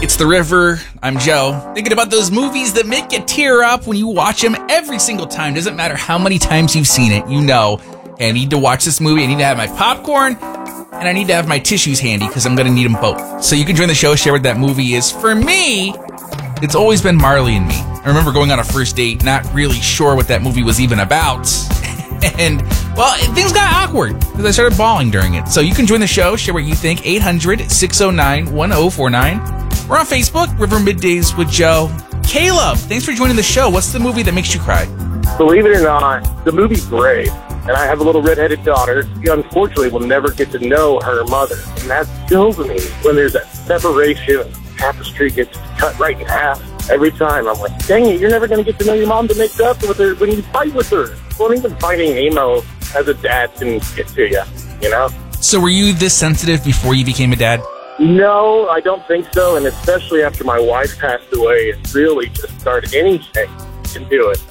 It's The River. I'm Joe. Thinking about those movies that make you tear up when you watch them every single time. Doesn't matter how many times you've seen it, you know, hey, I need to watch this movie. I need to have my popcorn, and I need to have my tissues handy because I'm going to need them both. So you can join the show, share what that movie is. For me, it's always been Marley and Me. I remember going on a first date, not really sure what that movie was even about. And, well, things got awkward because I started bawling during it. So you can join the show, share what you think, 800-609-1049. We're on Facebook, River Middays with Joe. Caleb, thanks for joining the show. What's the movie that makes you cry? Believe it or not, the movie Brave. And I have a little redheaded daughter. She unfortunately will never get to know her mother. And that kills me when there's that separation. Tapestry gets cut right in half. Every time I'm like, dang it, you're never going to get to know your mom to make up with her when you fight with her. Well, even fighting Nemo as a dad can get to you, you know? So were you this sensitive before you became a dad? No, I don't think so. And especially after my wife passed away, it really just started anything can do it.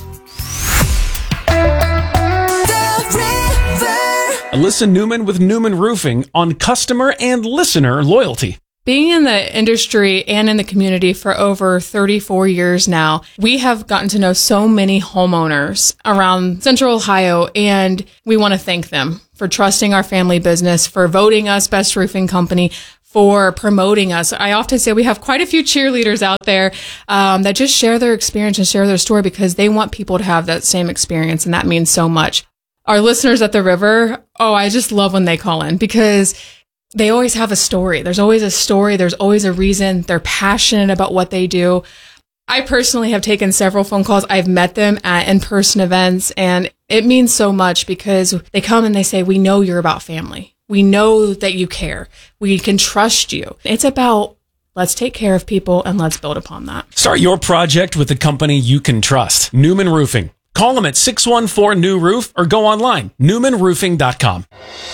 Alyssa Newman with Newman Roofing on customer and listener loyalty. Being in the industry and in the community for over 34 years now, we have gotten to know so many homeowners around Central Ohio, and we want to thank them for trusting our family business, for voting us Best Roofing Company, for promoting us. I often say we have quite a few cheerleaders out there that just share their experience and share their story because they want people to have that same experience, and that means so much. Our listeners at the River, I just love when they call in because they always have a story. There's always a story. There's always a reason. They're passionate about what they do. I personally have taken several phone calls. I've met them at in-person events, and it means so much because they come and they say, we know you're about family. We know that you care. We can trust you. It's about let's take care of people and let's build upon that. Start your project with a company you can trust. Newman Roofing. Call them at 614-NEW-ROOF or go online, newmanroofing.com.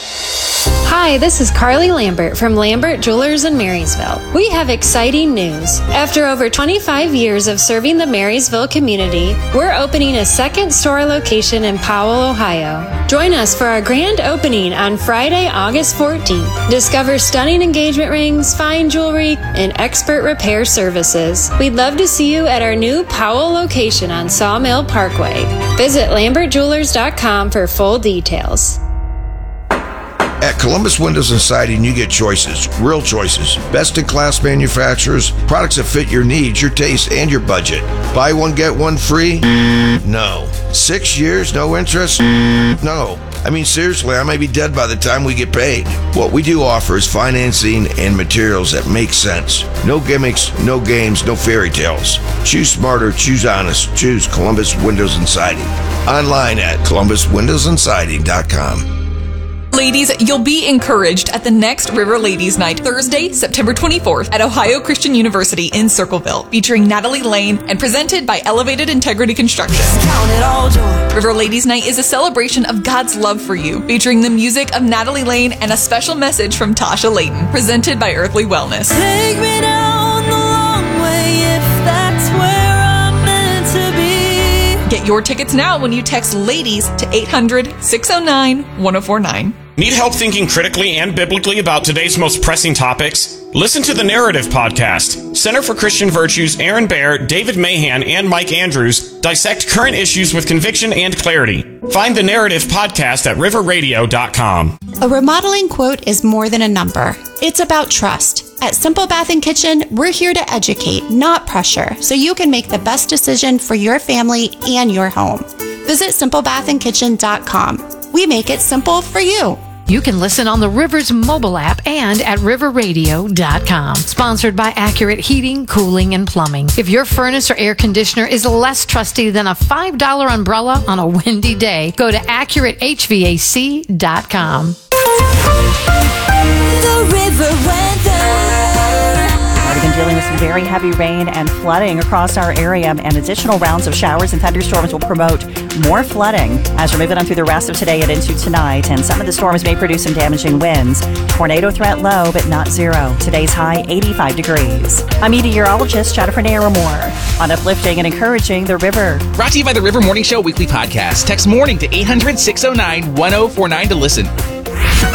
Hi, this is Carly Lambert from Lambert Jewelers in Marysville. We have exciting news. After over 25 years of serving the Marysville community, we're opening a second store location in Powell, Ohio. Join us for our grand opening on Friday, August 14th. Discover stunning engagement rings, fine jewelry, and expert repair services. We'd love to see you at our new Powell location on Sawmill Parkway. Visit lambertjewelers.com for full details. At Columbus Windows and Siding, you get choices, real choices. Best-in-class manufacturers, products that fit your needs, your taste, and your budget. Buy one, get one free? No. 6 years, no interest? No. I mean, seriously, I may be dead by the time we get paid. What we do offer is financing and materials that make sense. No gimmicks, no games, no fairy tales. Choose smarter, choose honest, choose Columbus Windows and Siding. Online at columbuswindowsandsiding.com. Ladies, you'll be encouraged at the next River Ladies Night, Thursday, September 24th at Ohio Christian University in Circleville, featuring Natalie Lane and presented by Elevated Integrity Construction. River Ladies Night is a celebration of God's love for you, featuring the music of Natalie Lane and a special message from Tasha Layton, presented by Earthly Wellness. Take me down the long way if that's where I'm meant to be. Get your tickets now when you text LADIES to 800-609-1049. Need help thinking critically and biblically about today's most pressing topics? Listen to the Narrative Podcast. Center for Christian Virtues' Aaron Baer, David Mahan, and Mike Andrews dissect current issues with conviction and clarity. Find the Narrative Podcast at riverradio.com. A remodeling quote is more than a number. It's about trust. At Simple Bath & Kitchen, we're here to educate, not pressure, so you can make the best decision for your family and your home. Visit simplebathandkitchen.com. We make it simple for you. You can listen on the Rivers mobile app and at riverradio.com. Sponsored by Accurate Heating, Cooling, and Plumbing. If your furnace or air conditioner is less trusty than a $5 umbrella on a windy day, go to AccurateHVAC.com. The River Weather. We've been dealing with some very heavy rain and flooding across our area, and additional rounds of showers and thunderstorms will promote more flooding as we're moving on through the rest of today and into tonight. And some of the storms may produce some damaging winds. Tornado threat low, but not zero. Today's high, 85 degrees. I'm meteorologist Jennifer Naramore on uplifting and encouraging the river. Brought to you by the River Morning Show Weekly Podcast. Text morning to 800-609-1049 to listen.